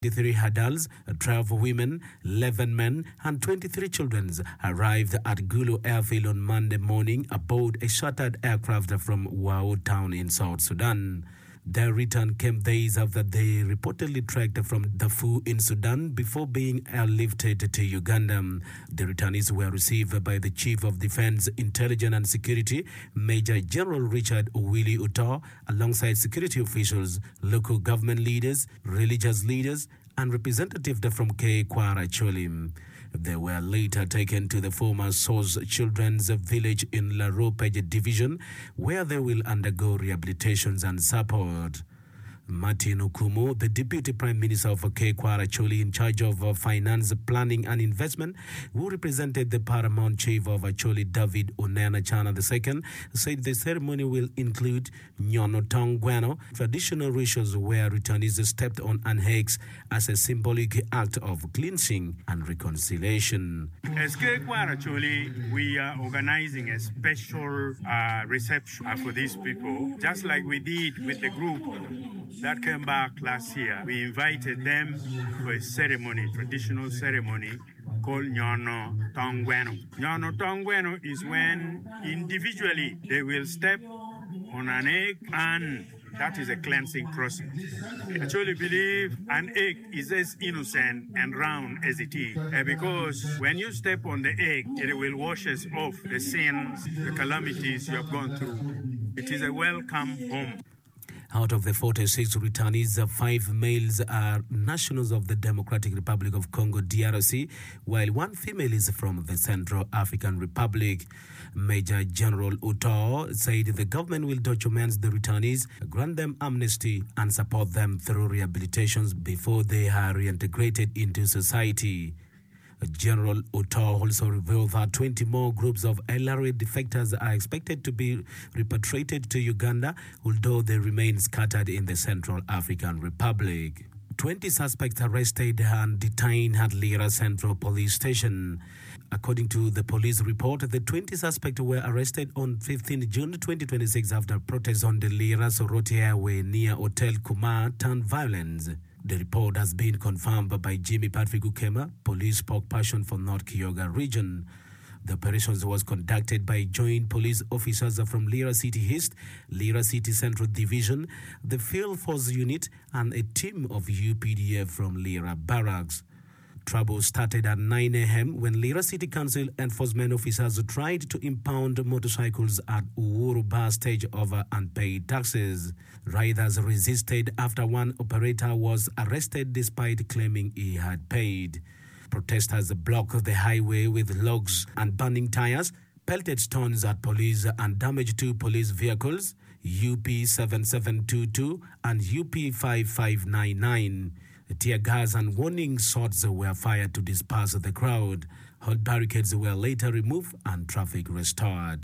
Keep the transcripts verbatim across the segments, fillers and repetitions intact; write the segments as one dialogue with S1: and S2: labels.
S1: three adults, twelve women, eleven men, and twenty-three children arrived at Gulu Airfield on Monday morning aboard a chartered aircraft from Wau town in South Sudan. Their return came days after they reportedly trekked from Darfur in Sudan before being airlifted to Uganda. The returnees were received by the Chief of Defense, Intelligence and Security, Major General Richard Owili Uto, alongside security officials, local government leaders, religious leaders, and representatives from K. Kwara Cholim. They were later taken to the former Source Children's Village in La Ropage Division, where they will undergo rehabilitations and support. Martin Okumu, the Deputy Prime Minister of K. Kwara Choli in charge of uh, finance, planning and investment, who represented the Paramount Chief of Acholi, David Onena Chana the Second, said the ceremony will include Nyono Tongweno, traditional rituals where returnees stepped on an eggs as a symbolic act of cleansing and reconciliation.
S2: As K. Kwara Choli, we are organizing a special uh, reception uh, for these people, just like we did with the group that came back last year. We invited them for a ceremony, traditional ceremony called Nyono Tongweno. Nyono Tongweno is when individually they will step on an egg, and that is a cleansing process. I truly believe an egg is as innocent and round as it is, uh, because when you step on the egg, it will wash us off the sins, the calamities you have gone through. It is a welcome home.
S1: Out of the forty-six returnees, five males are nationals of the Democratic Republic of Congo, D R C, while one female is from the Central African Republic. Major General Uto said the government will document the returnees, grant them amnesty, and support them through rehabilitations before they are reintegrated into society. General Uto also revealed that twenty more groups of L R A defectors are expected to be repatriated to Uganda, although they remain scattered in the Central African Republic. twenty suspects arrested and detained at Lira Central Police Station. According to the police report, the twenty suspects were arrested on fifteenth June twenty twenty-six after protests on the Lira Soroti Airway near Hotel Kumar turned violence. The report has been confirmed by Jimmy Patrick Ukema, police spokesperson for North Kyoga region. The operations was conducted by joint police officers from Lira City East, Lira City Central Division, the Field Force Unit, and a team of U P D F from Lira Barracks. Trouble started at nine a.m. when Lira City Council enforcement officers tried to impound motorcycles at Uhuru bus stage over unpaid taxes. Riders resisted after one operator was arrested despite claiming he had paid. Protesters blocked the highway with logs and burning tires, pelted stones at police and damaged two police vehicles, U P seven seven two two and U P five five nine nine. Tear gas and warning shots were fired to disperse the crowd. Hot barricades were later removed and traffic restored.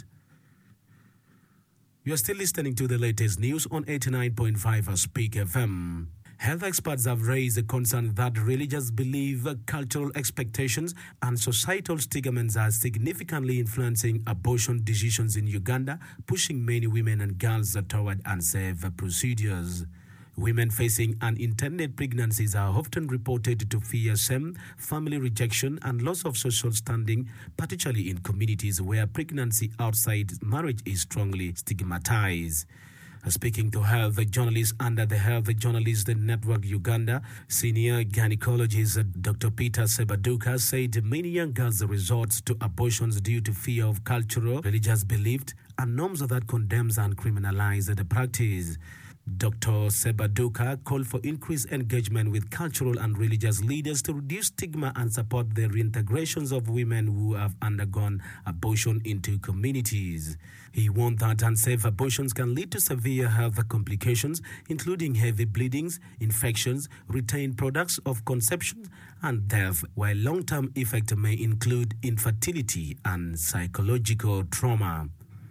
S1: You are still listening to the latest news on eighty-nine point five Speak F M. Health experts have raised a concern that religious belief, cultural expectations, and societal stigmas are significantly influencing abortion decisions in Uganda, pushing many women and girls toward unsafe procedures. Women facing unintended pregnancies are often reported to fear shame, family rejection, and loss of social standing, particularly in communities where pregnancy outside marriage is strongly stigmatized. Speaking to health journalists under the Health Journalists Network Uganda, senior gynecologist Doctor Peter Sebaduka said many young girls resort to abortions due to fear of cultural, religious beliefs and norms that condemns and criminalize the practice. Doctor Sebaduka called for increased engagement with cultural and religious leaders to reduce stigma and support the reintegrations of women who have undergone abortion into communities. He warned that unsafe abortions can lead to severe health complications, including heavy bleedings, infections, retained products of conception, and death, while long-term effects may include infertility and psychological trauma.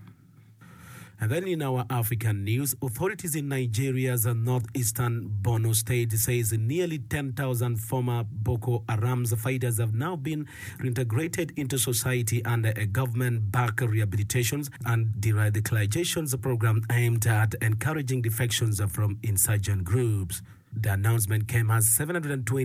S1: And then in our African news, authorities in Nigeria's northeastern Borno state says nearly ten thousand former Boko Haram fighters have now been reintegrated into society under a government-backed rehabilitations and de-radicalizations program aimed at encouraging defections from insurgent groups. The announcement came as seven hundred twenty